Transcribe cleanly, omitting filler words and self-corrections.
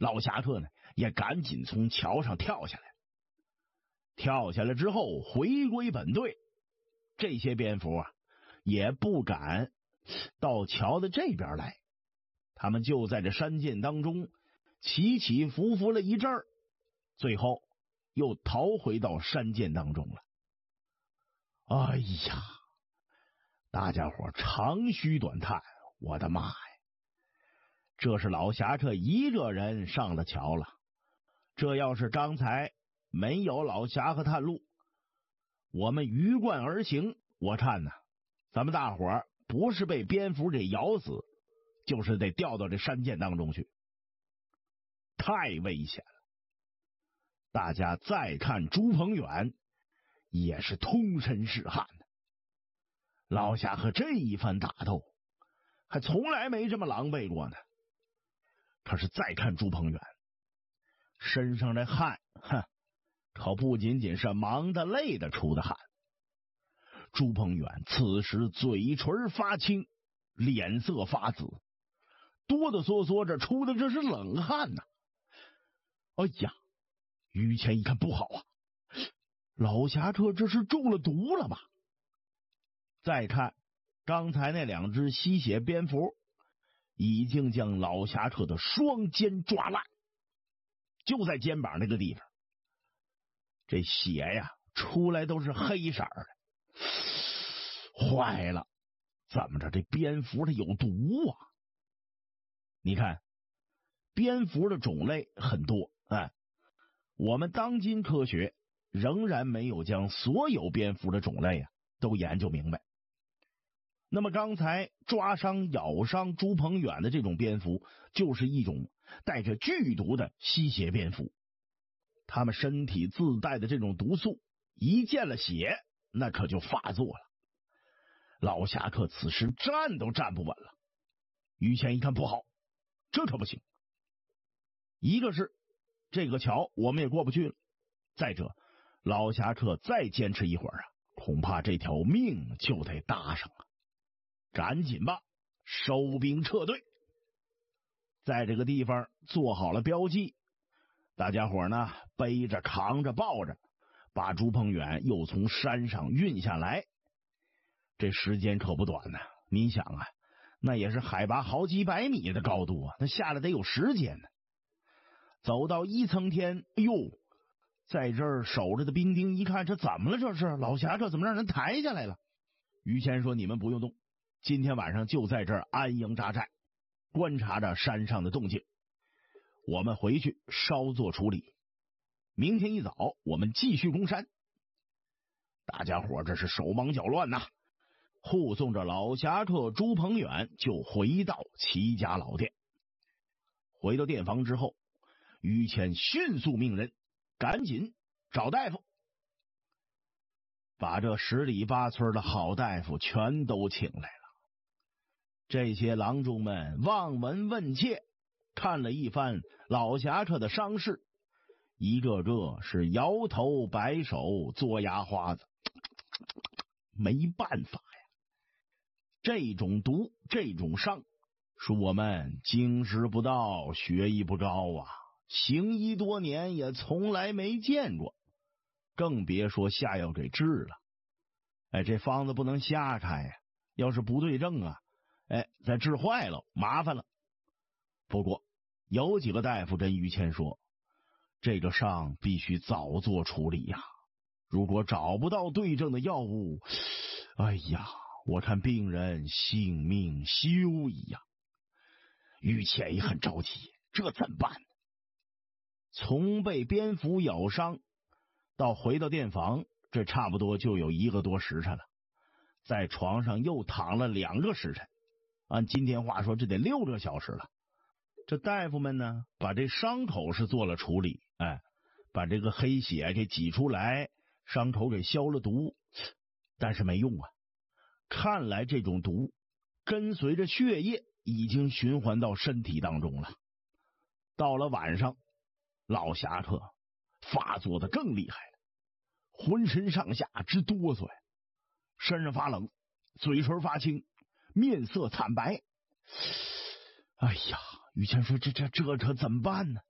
老侠客呢也赶紧从桥上跳下来。跳下来之后回归本队，这些蝙蝠啊也不敢到桥的这边来，他们就在这山涧当中起起伏伏了一阵儿，最后又逃回到山涧当中了。哎呀，大家伙长吁短叹，我的妈呀！这是老侠客一个人上了桥了，这要是刚才没有老侠和探路，我们鱼贯而行，我看呢，咱们大伙不是被蝙蝠给咬死，就是得掉到这山涧当中去，太危险了。大家再看朱鹏远，也是通身是汗的。老侠和这一番打斗，还从来没这么狼狈过呢。可是再看朱鹏远身上的汗，可不仅仅是忙的累的出的汗。朱鹏远此时嘴唇发青，脸色发紫，哆哆嗦嗦着出的这是冷汗呐。哎呀，于谦一看不好啊，老侠客这是中了毒了吧？再看刚才那两只吸血蝙蝠已经将老侠客的双肩抓烂，就在肩膀那个地方，这血呀出来都是黑色的。坏了，怎么着这蝙蝠它有毒啊？你看蝙蝠的种类很多，我们当今科学仍然没有将所有蝙蝠的种类都研究明白。那么刚才抓伤咬伤朱鹏远的这种蝙蝠，就是一种带着剧毒的吸血蝙蝠，它们身体自带的这种毒素一见了血，那可就发作了。老侠客此时站都站不稳了。于谦一看不好，这可不行，一个是这个桥我们也过不去了，再者老侠客再坚持一会儿恐怕这条命就得搭上了。赶紧吧，收兵撤退。在这个地方做好了标记，大家伙呢背着扛着抱着，把朱鹏远又从山上运下来。这时间可不短呢，你想那也是海拔好几百米的高度那下来得有时间呢。走到一层天，哎呦，在这儿守着的兵丁一看，这怎么了？这是老侠客怎么让人抬下来了？于谦说：“你们不用动，今天晚上就在这儿安营扎寨，观察着山上的动静。我们回去稍作处理，明天一早我们继续攻山。”大家伙这是手忙脚乱呐，护送着老侠客朱鹏远就回到齐家老店。回到店房之后，于谦迅速命人赶紧找大夫，把这10里8村的好大夫全都请来了。这些郎中们望闻问切，看了一番老侠客的伤势，一个个是摇头摆手做牙花子。没办法呀，这种毒这种伤是我们经师不到学艺不高行医多年也从来没见过，更别说下药给治了。这方子不能瞎开要是不对症再治坏了麻烦了。不过有几个大夫跟于谦说，这个伤必须早做处理如果找不到对症的药物，哎呀，我看病人性命休矣于谦也很着急，这怎么办呢？从被蝙蝠咬伤到回到店房，这差不多就有1个多时辰了，在床上又躺了2个时辰，按今天话说这得6个小时了。这大夫们呢，把这伤口是做了处理，把这个黑血给挤出来，伤口给消了毒，但是没用看来这种毒跟随着血液已经循环到身体当中了。到了晚上，老侠客发作的更厉害了，浑身上下直哆嗦身上发冷，嘴唇发青，面色惨白。哎呀，于谦说这可怎么办呢？